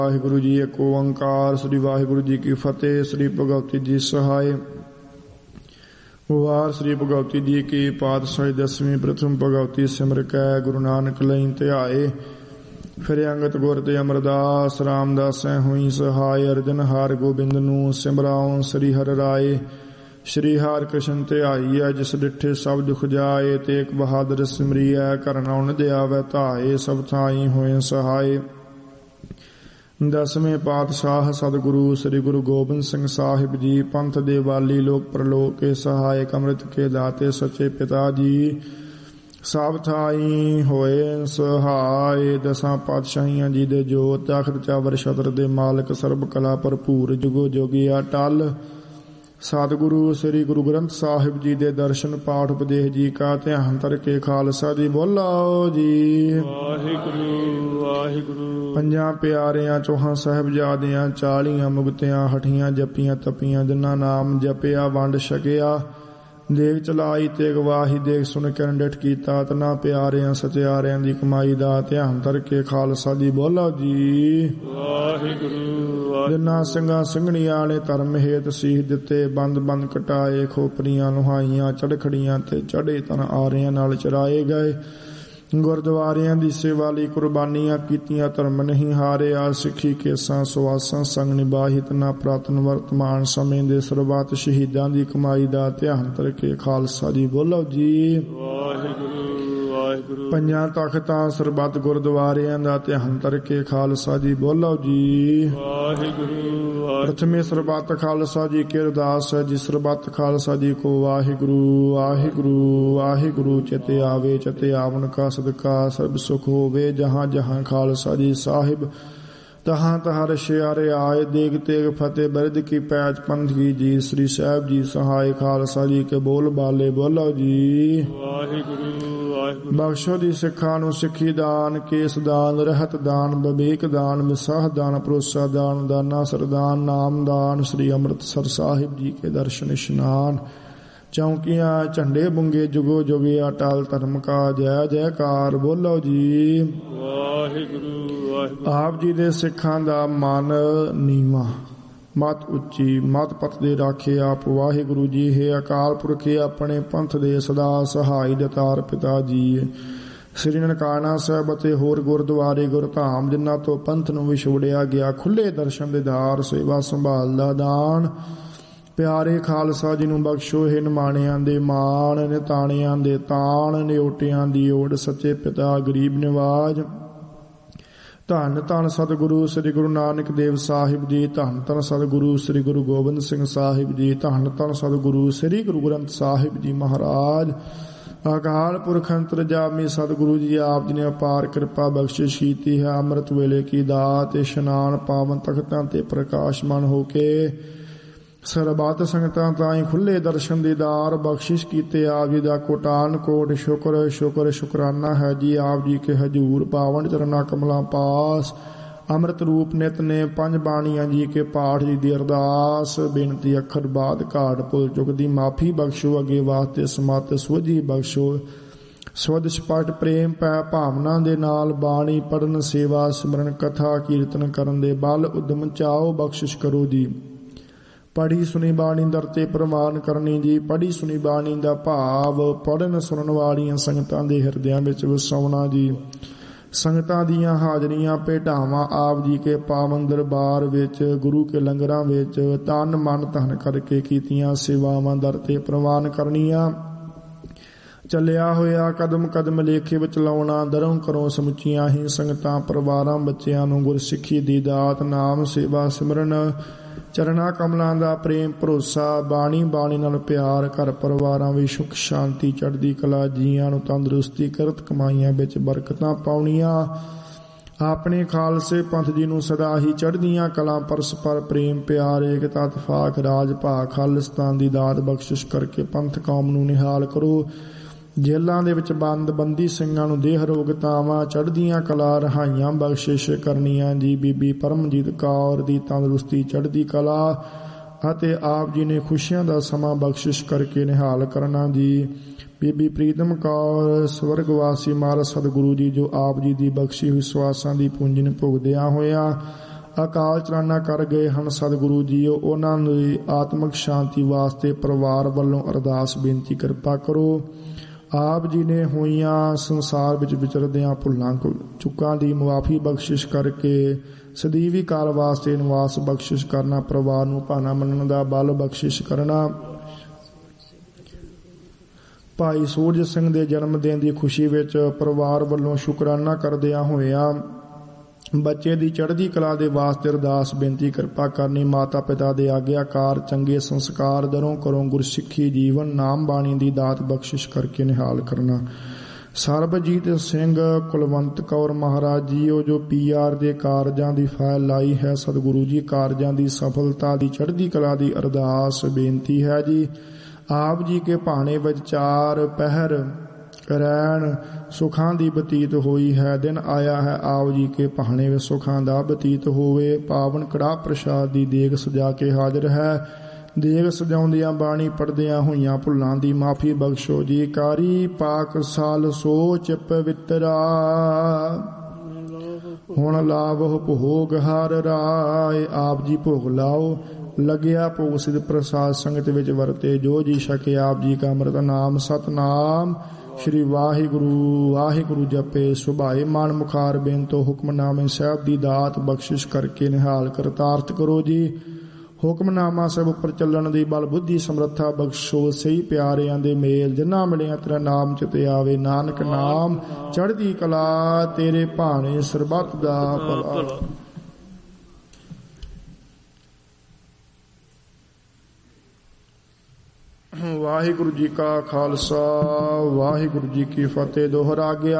ਵਾਹਿਗੁਰੂ ਜੀ ਇੱਕ ਓੰਕਾਰ। ਸ੍ਰੀ ਵਾਹਿਗੁਰੂ ਜੀ ਕੀ ਫਤਿਹ। ਸ੍ਰੀ ਭਗਵਤੀ ਜੀ ਸਹਾਇ। ਵਾਰ ਸ੍ਰੀ ਭਗਵਤੀ ਜੀ ਕੀ ਪਾਤਸ਼ਾਹੀ ਦਸਵੀਂ ਪ੍ਰਥਮ ਭਗਵਤੀ ਸਿਮਰ ਕੈ ਗੁਰੂ ਨਾਨਕ ਲਈ ਧਿਆਏ। ਫਿਰ ਅੰਗਤ ਗੁਰ ਤੇ ਅਮਰਦਾਸ ਰਾਮਦਾਸੈ ਹੋਈ ਸਹਾਇ। ਅਰਜਨ ਹਾਰ ਗੋਬਿੰਦ ਨੂੰ ਸਿਮਰਾਉ ਸ੍ਰੀ ਹਰਿ ਰਾਏ। ਸ਼੍ਰੀ ਹਰਿ ਕ੍ਰਿਸ਼ਨ ਧਿਆਈਐ ਜਿਸ ਡਿਠੇ ਸਭ ਦੁਖ ਜਾਏ। ਤੇਗ ਬਹਾਦਰ ਸਿਮਰੀਐ ਘਰ ਨਾਉ ਦਿਆਵੈ ਧਾਏ। ਸਭ ਥਾਈ ਹੋਏ ਸਹਾਇ। ਦਸਵੇਂ ਪਾਤਸ਼ਾਹ ਸਤਿਗੁਰੂ ਸ੍ਰੀ ਗੁਰੂ ਗੋਬਿੰਦ ਸਿੰਘ ਸਾਹਿਬ ਜੀ ਪੰਥ ਦੇ ਵਾਲੀ ਲੋਕ ਪ੍ਰਲੋਕ ਕੇ ਸਹਾਇਕ ਅੰਮ੍ਰਿਤ ਕੇ ਦਾਤੇ ਸੱਚੇ ਪਿਤਾ ਜੀ ਸਭ ਥਾਈ ਹੋਏ ਸਹਾਇ। ਦਸਾਂ ਪਾਤਸ਼ਾਹੀਆਂ ਜੀ ਦੇ ਜੋਤ ਤਖਤ ਚਾਵਰ ਛਤਰ ਦੇ ਮਾਲਕ ਸਰਬ ਕਲਾ ਭਰਪੂਰ ਜੁਗੋ ਜੋਗੀ ਅਟਲ ਸਤਿਗੁਰੂ ਸ੍ਰੀ ਗੁਰੂ ਗ੍ਰੰਥ ਸਾਹਿਬ ਜੀ ਦੇ ਦਰਸ਼ਨ ਪਾਠ ਉਪਦੇਸ਼ ਜੀ ਕਾ ਧਿਆਨ ਧਰ ਕੇ ਖਾਲਸਾ ਜੀ ਬੋਲੋ ਜੀ ਵਾਹਿਗੁਰੂ ਵਾਹਿਗੁਰੂ। ਪੰਜਾਂ ਪਿਆਰਿਆਂ ਚੌਹਾਂ ਸਾਹਿਬਜ਼ਾਦਿਆਂ 40 ਮੁਕਤਿਆਂ ਹਠੀਆਂ ਜਪੀਆਂ ਤਪੀਆਂ ਜਿਨ੍ਹਾਂ ਨਾਮ ਜਪਿਆ ਵੰਡ ਛਕਿਆ ਦੇਗ ਚਲਾਈ ਤੇ ਗਵਾਹੀ ਦੇਖ ਸੁਣ ਕੇ ਡਿਠ ਕੀਤਾ ਤਨਾ ਪਿਆਰਿਆਂ ਸਚਿਆਰਿਆਂ ਦੀ ਕਮਾਈ ਦਾ ਧਿਆਨ ਧਰ ਕੇ ਖਾਲਸਾ ਜੀ ਬੋਲੋ ਜੀ ਵਾਹਿਗੁਰੂ। ਜਿਨ੍ਹਾਂ ਸਿੰਘਾਂ ਸਿੰਘਣੀਆਂ ਨੇ ਧਰਮ ਹੇਤ ਸੀਸ ਦਿੱਤੇ ਬੰਦ ਬੰਦ ਕਟਾਏ ਖੋਪਰੀਆਂ ਲੁਹਾਈਆਂ ਚੜਖੜੀਆਂ ਤੇ ਚੜੇ ਤਨ ਆਰਿਆਂ ਨਾਲ ਚਰਾਏ ਗਏ। ਗੁਰਦੁਆਰਿਆਂ ਦੀ ਸੇਵਾ ਲਈ ਕੁਰਬਾਨੀਆਂ ਕੀਤੀਆਂ ਧਰਮ ਨਹੀਂ ਹਾਰਿਆ। ਸਿੱਖੀ ਕੇਸਾਂ ਸੁਆਸਾਂ ਸੰਗ ਨਿਭਾਹਿਤ ਨਾ ਪ੍ਰਾਤਨ ਵਰਤਮਾਨ ਸਮੇਂ ਦੇ ਸਰਬੱਤ ਸ਼ਹੀਦਾਂ ਦੀ ਕਮਾਈ ਦਾ ਧਿਆਨ ਧਰ ਕੇ ਖਾਲਸਾ ਜੀ ਬੋਲੋ ਜੀ ਵਾਹਿਗੁਰੂ ਵਾਹਿਗੁਰੂ। ਪੰਜਾਂ ਤਖਤਾਂ ਸਰਬੱਤ ਗੁਰਦੁਆਰਿਆਂ ਦਾ ਧਿਆਨ ਧਰ ਕੇ ਖਾਲਸਾ ਜੀ ਬੋਲੋ ਜੀ ਵਾਹਿਗੁਰੂ। ਪ੍ਰਥਮੇ ਸਰਬੱਤ ਖਾਲਸਾ ਜੀ ਕੀ ਅਰਦਾਸ ਹੈ ਜੀ ਸਰਬੱਤ ਖਾਲਸਾ ਜੀ ਕੋ ਵਾਹਿਗੁਰੂ ਵਾਹਿਗੁਰੂ ਵਾਹਿਗੁਰੂ। ਚਿਤੇ ਆਵੇ ਚਿਤੇ ਆਵਨ ਕਾ ਸਦਕਾ ਸਰਬ ਸੁਖ ਹੋਵੇ। ਜਹਾਂ ਜਹਾਂ ਖਾਲਸਾ ਜੀ ਸਾਹਿਬ ਤਹਾਂ ਤਹਾਂ ਰਸ਼ਿਆਰੇ ਆਏ। ਦੇਗ ਤੇਗ ਫਤਿਹ ਬਿਰਧ ਕੀ ਪੈਚ ਪੰਥੀ ਜੀ ਸ੍ਰੀ ਸਾਹਿਬ ਜੀ ਸਹਾਇ। ਖਾਲਸਾ ਜੀ ਕੇ ਬੋਲ ਬਾਲੇ ਬੋਲੋ ਜੀ ਵਾਹਿਗੁਰੂ ਵਾਹਿਗੁਰੂ। ਬਖਸ਼ੋ ਦੀ ਸਿੱਖਾਂ ਨੂੰ ਸਿੱਖੀ ਦਾਨ ਕੇਸ ਦਾਨ ਰਹਿਤ ਦਾਨ ਵਿਵੇਕ ਦਾਨ ਵਿਸਾਹ ਦਾਨ ਭਰੋਸਾ ਦਾਨ ਦਾਨਾ ਸਰਦਾਨ ਨਾਮ ਦਾਨ। ਸ੍ਰੀ ਅੰਮ੍ਰਿਤਸਰ ਸਾਹਿਬ ਜੀ ਕੇ ਦਰਸ਼ਨ ਇਸ਼ਨਾਨ ਚੌਂਕੀਆਂ ਝੰਡੇ ਬੁੰਗੇ ਜੁਗੋ ਜੁਗੇ ਅਟਲ ਧਰਮ ਕਾ ਜੈ ਜੈਕਾਰ ਬੋਲੋ ਜੀ ਵਾਹਿਗੁਰੂ ਵਾਹਿਗੁਰੂ। ਆਪ ਜੀ ਦੇ ਸਿੱਖਾਂ ਦਾ ਮਨ ਨੀਵਾਂ ਮਤ ਉੱਚੀ ਮਤ ਪਤ ਦੇ ਰਾਖੇ ਆਪ ਵਾਹਿਗੁਰੂ ਜੀ ਹੈ। ਅਕਾਲ ਪੁਰਖੇ ਆਪਣੇ ਪੰਥ ਦੇ ਸਦਾ ਸਹਾਈ ਦਤਾਰ ਪਿਤਾ ਜੀ ਸ੍ਰੀ ਨਨਕਾਣਾ ਸਾਹਿਬ ਅਤੇ ਹੋਰ ਗੁਰਦੁਆਰੇ ਗੁਰਧਾਮ ਜਿਨ੍ਹਾਂ ਤੋਂ ਪੰਥ ਨੂੰ ਵਿਛੋੜਿਆ ਗਿਆ ਖੁੱਲੇ ਦਰਸ਼ਨ ਦੇਦਾਰ ਸੇਵਾ ਸੰਭਾਲ ਦਾ ਦਾਨ। ਪਿਆਰੇ ਖਾਲਸਾ ਜੀ ਨੂੰ ਬਖਸ਼ੋ ਹੈ। ਨਿਮਾਣਿਆਂ ਦੇ ਮਾਣ ਨਿਤਾਣਿਆਂ ਦੇ ਤਾਣ ਨਿਓਟਿਆਂ ਦੀ ਓੜ ਸੱਚੇ ਪਿਤਾ ਗਰੀਬ ਨਿਵਾਜ। ਧੰਨ ਧੰਨ ਸਤਿਗੁਰੂ ਸ੍ਰੀ ਗੁਰੂ ਨਾਨਕ ਦੇਵ ਸਾਹਿਬ ਜੀ। ਧੰਨ ਧੰਨ ਸਤਿਗੁਰੂ ਸ੍ਰੀ ਗੁਰੂ ਗੋਬਿੰਦ ਸਿੰਘ ਸਾਹਿਬ ਜੀ। ਧੰਨ ਧੰਨ ਸਤਿਗੁਰੂ ਸ੍ਰੀ ਗੁਰੂ ਗ੍ਰੰਥ ਸਾਹਿਬ ਜੀ ਮਹਾਰਾਜ। ਅਕਾਲ ਪੁਰਖ ਅੰਤਰਜਾਮੀ ਸਤਿਗੁਰੂ ਜੀ ਆਪ ਜੀ ਨੇ ਅਪਾਰ ਕਿਰਪਾ ਬਖਸ਼ਿਸ਼ ਕੀਤੀ ਹੈ। ਅੰਮ੍ਰਿਤ ਵੇਲੇ ਕੀ ਦਾਤ ਇਸ਼ਨਾਨ ਪਾਵਨ ਤਖਤਾਂ ਤੇ ਪ੍ਰਕਾਸ਼ਮਾਨ ਹੋ ਕੇ ਸਰਬੱਤ ਸੰਗਤਾਂ ਤਾਈਂ ਖੁੱਲੇ ਦਰਸ਼ਨ ਦੀਦਾਰ ਬਖਸ਼ਿਸ਼ ਕੀਤੇ। ਆਪ ਜੀ ਦਾ ਕੋਟਾਨ ਕੋਟ ਸ਼ੁਕਰ ਸ਼ੁਕਰ ਸ਼ੁਕਰਾਨਾ ਹੈ ਜੀ। ਆਪ ਜੀ ਕੇ ਹਜੂਰ ਪਾਵਨ ਚਰਨਾ ਕਮਲਾਂ ਪਾਸ ਅੰਮ੍ਰਿਤ ਰੂਪ ਨਿਤ ਨੇ ਪੰਜ ਬਾਣੀਆਂ ਜੀ ਕੇ ਪਾਠ ਜੀ ਦੀ ਅਰਦਾਸ ਬੇਨਤੀ ਅੱਖਰ ਬਾਦ ਘਾਟ ਭੁੱਲ ਚੁੱਕ ਦੀ ਮਾਫੀ ਬਖਸ਼ੋ। ਅੱਗੇ ਵਾਸਤੇ ਸਮਤ ਸੋਝੀ ਬਖਸ਼ੋ। ਸਵਦ ਸਪਾਟ ਪ੍ਰੇਮ ਪੈ ਭਾਵਨਾ ਦੇ ਨਾਲ ਬਾਣੀ ਪੜਨ ਸੇਵਾ ਸਿਮਰਨ ਕਥਾ ਕੀਰਤਨ ਕਰਨ ਦੇ ਬਲ ਉਦਮ ਚਾਓ ਬਖਸ਼ਿਸ਼ ਕਰੋ ਜੀ। ਪੜ੍ਹੀ ਸੁਣੀ ਬਾਣੀ ਦਰ ਤੇ ਪ੍ਰਮਾਨ ਕਰਨੀ ਜੀ। ਪੜ੍ਹੀ ਸੁਣੀ ਬਾਣੀ ਦਾ ਭਾਵ ਪੜ੍ਹਨ ਸੁਣਨ ਵਾਲੀਆਂ ਸੰਗਤਾਂ ਦੇ ਹਿਰਦਿਆਂ ਵਿੱਚ ਵਸਾਉਣਾ ਜੀ। ਸੰਗਤਾਂ ਦੀਆਂ ਹਾਜ਼ਰੀਆਂ ਭੇਟਾਵਾਂ ਆਪ ਜੀ ਕੇ ਪਾਵਨ ਦਰਬਾਰ ਵਿੱਚ ਗੁਰੂ ਕੇ ਲੰਗਰਾਂ ਵਿੱਚ ਤਨ ਮਨ ਧਨ ਕਰਕੇ ਕੀਤੀਆਂ ਸੇਵਾਵਾਂ ਦਰ ਤੇ ਪ੍ਰਵਾਨ ਕਰਨੀਆਂ। ਚੱਲਿਆ ਹੋਇਆ ਕਦਮ ਕਦਮ ਲੇਖੇ ਵਿੱਚ ਲਾਉਣਾ। ਦਰੋਂ ਕਰੋ ਸਮੁੱਚੀਆਂ ਹੀ ਸੰਗਤਾਂ ਪਰਿਵਾਰਾਂ ਬੱਚਿਆਂ ਨੂੰ ਗੁਰਸਿੱਖੀ ਦੀ ਦਾਤ ਨਾਮ ਸੇਵਾ ਸਿਮਰਨ ਚਰਨਾ ਕਮਲਾਂ ਦਾ ਪ੍ਰੇਮ ਭਰੋਸਾ ਬਾਣੀ ਬਾਣੀ ਨਾਲ ਪਿਆਰ ਘਰ ਪਰਿਵਾਰਾਂ ਵਿੱਚ ਸੁਖ ਸ਼ਾਂਤੀ ਚੜ੍ਹਦੀ ਕਲਾ ਜੀਆਂ ਨੂੰ ਤੰਦਰੁਸਤੀ ਕਿਰਤ ਕਮਾਈਆਂ ਵਿੱਚ ਬਰਕਤਾਂ ਪਾਉਣੀਆਂ। ਆਪਣੇ ਖਾਲਸੇ ਪੰਥ ਜੀ ਨੂੰ ਸਦਾ ਹੀ ਚੜ੍ਹਦੀਆਂ ਕਲਾਂ ਪਰਸਪਰ ਪ੍ਰੇਮ ਪਿਆਰ ਏਕਤਾ ਇਤਫਾਕ ਰਾਜ ਭਾਗ ਖਾਲਿਸਤਾਨ ਦੀ ਦਾਤ ਬਖਸ਼ਿਸ਼ ਕਰਕੇ ਪੰਥ ਕੌਮ ਨੂੰ ਨਿਹਾਲ ਕਰੋ। ਜੇਲ੍ਹਾਂ ਦੇ ਵਿੱਚ ਬੰਦੀ ਸਿੰਘਾਂ ਨੂੰ ਦੇਹ ਰੋਗਤਾਵਾਂ ਚੜ੍ਹਦੀਆਂ ਕਲਾ ਰਹਾਈਆਂ ਬਖਸ਼ਿਸ਼ ਕਰਨੀਆਂ ਜੀ। ਬੀਬੀ ਪਰਮਜੀਤ ਕੌਰ ਦੀ ਤੰਦਰੁਸਤੀ ਚੜ੍ਹਦੀ ਕਲਾ ਅਤੇ ਆਪ ਜੀ ਨੇ ਖੁਸ਼ੀਆਂ ਦਾ ਸਮਾਂ ਬਖਸ਼ਿਸ਼ ਕਰਕੇ ਨਿਹਾਲ ਕਰਨਾ ਜੀ। ਬੀਬੀ ਪ੍ਰੀਤਮ ਕੌਰ ਸਵਰਗਵਾਸੀ ਮਹਾਰਾਜ ਸਤਿਗੁਰੂ ਜੀ ਜੋ ਆਪ ਜੀ ਦੀ ਬਖਸ਼ੀ ਹੋਈ ਸਵਾਸਾਂ ਦੀ ਪੂੰਜੀ ਨੂੰ ਭੁਗਦਿਆਂ ਹੋਇਆ ਅਕਾਲ ਚਲਾਣਾ ਕਰ ਗਏ ਹਨ ਸਤਿਗੁਰੂ ਜੀ। ਉਹਨਾਂ ਦੀ ਆਤਮਿਕ ਸ਼ਾਂਤੀ ਵਾਸਤੇ ਪਰਿਵਾਰ ਵੱਲੋਂ ਅਰਦਾਸ ਬੇਨਤੀ ਕਿਰਪਾ ਕਰੋ। ਆਪ ਜੀ ਨੇ ਹੋਈਆਂ ਸੰਸਾਰ ਵਿੱਚ ਵਿਚਰਦਿਆਂ ਭੁੱਲਾਂ ਚੁੱਕਾਂ ਦੀ ਮੁਆਫੀ ਬਖਸ਼ਿਸ਼ ਕਰਕੇ ਸਦੀਵੀ ਕਾਲ ਵਾਸਤੇ ਨਿਵਾਸ ਬਖਸ਼ਿਸ਼ ਕਰਨਾ, ਪਰਿਵਾਰ ਨੂੰ ਭਾਣਾ ਮੰਨਣ ਦਾ ਬਲ ਬਖਸ਼ਿਸ਼ ਕਰਨਾ। ਭਾਈ ਸੂਰਜ ਸਿੰਘ ਦੇ ਜਨਮ ਦਿਨ ਦੀ ਖੁਸ਼ੀ ਵਿੱਚ ਪਰਿਵਾਰ ਵੱਲੋਂ ਸ਼ੁਕਰਾਨਾ ਕਰਦਿਆਂ ਹੋਇਆਂ ਬੱਚੇ ਦੀ ਚੜ੍ਹਦੀ ਕਲਾ ਦੇ ਵਾਸਤੇ ਅਰਦਾਸ ਬੇਨਤੀ ਕਿਰਪਾ ਕਰਨੀ। ਮਾਤਾ ਪਿਤਾ ਦੇ ਆਗਿਆਕਾਰ ਚੰਗੇ ਸੰਸਕਾਰ ਦਰੋਂ ਕਰੋ ਗੁਰਸਿੱਖੀ ਜੀਵਨ ਨਾਮ ਬਾਣੀ ਦੀ ਦਾਤ ਬਖਸ਼ਿਸ਼ ਕਰਕੇ ਨਿਹਾਲ ਕਰਨਾ। ਸਰਬਜੀਤ ਸਿੰਘ ਕੁਲਵੰਤ ਕੌਰ ਮਹਾਰਾਜ ਜੀਓ ਜੋ PR ਦੇ ਕਾਰਜਾਂ ਦੀ ਫਾਈਲ ਲਾਈ ਹੈ ਸਤਿਗੁਰੂ ਜੀ, ਕਾਰਜਾਂ ਦੀ ਸਫਲਤਾ ਦੀ ਚੜ੍ਹਦੀ ਕਲਾ ਦੀ ਅਰਦਾਸ ਬੇਨਤੀ ਹੈ ਜੀ। ਆਪ ਜੀ ਕੇ ਭਾਣੇ ਵਿੱਚ 4 ਪਹਿਰ ਰਹਿਣ ਸੁਖਾਂ ਦੀ ਬਤੀਤ ਹੋਈ ਹੈ। ਦਿਨ ਆਇਆ ਹੈ ਆਪ ਜੀ ਕੇ ਭਾਣੇ ਵਿੱਚ ਸੁਖਾਂ ਦਾ ਬਤੀਤ ਹੋਵੇ। ਪਾਵਨ ਕੜਾਹ ਪ੍ਰਸ਼ਾਦ ਦੀ ਦੇਗ ਸਜਾ ਕੇ ਹਾਜ਼ਰ ਹੈ। ਦੇਗ ਸਜਾਉਂਦਿਆਂ ਬਾਣੀ ਪੜ੍ਹਦਿਆਂ ਹੋਈਆਂ ਭੁੱਲਾਂ ਦੀ ਮਾਫੀ ਬਖਸ਼ੋ ਜੀ। ਕਾਰੀ ਪਾਕ ਸਾਲ ਸੋਚ ਪਵਿੱਤਰਾ ਹੁਣ ਲਾਵਹੁ ਭੋਗ ਹਰ ਰਾਏ। ਆਪ ਜੀ ਭੋਗ ਲਾਓ। ਲੱਗਿਆ ਭੋਗ ਸਿਧ ਪ੍ਰਸਾਦ ਸੰਗਤ ਵਿੱਚ ਵਰਤੇ। ਜੋ ਜੀ ਛਕੇ ਆਪ ਜੀ ਕਾ ਅੰਮ੍ਰਿਤ ਨਾਮ ਸਤਨਾਮ ਸ਼੍ਰੀ ਵਾਹਿਗੁਰੂ ਵਾਹਿਗੁਰੂ ਜਪੇ। ਸੁਭਾਏ ਮਨ ਮੁਖਾਰ ਬੇਨਤੋ ਹੁਕਮਨਾਮੇ ਸਾਹਿਬ ਦੀ ਦਾਤ ਬਖਸ਼ਿਸ਼ ਕਰਕੇ ਨਿਹਾਲ ਕਰਤਾਰਥ ਕਰੋ ਜੀ। ਹੁਕਮਨਾਮਾ ਸਭ ਉੱਪਰ ਚੱਲਣ ਦੀ ਬਲ ਬੁੱਧੀ ਸਮਰੱਥਾ ਬਖਸ਼ੋ। ਸਹੀ ਪਿਆਰਿਆਂ ਦੇ ਮੇਲ ਜਿਨ੍ਹਾਂ ਮਿਲਿਆ ਤੇਰਾ ਨਾਮ ਚਿਤੇ ਆਵੇ। ਨਾਨਕ ਨਾਮ ਚੜ੍ਹਦੀ ਕਲਾ ਤੇਰੇ ਭਾਣੇ ਸਰਬੱਤ ਦਾ ਭਲਾ। ਵਾਹਿਗੁਰੂ ਜੀ ਕਾ ਖਾਲਸਾ ਵਾਹਿਗੁਰੂ ਜੀ ਕੀ ਫਤਿਹ। ਦੋਹਰਾ ਗਿਆ।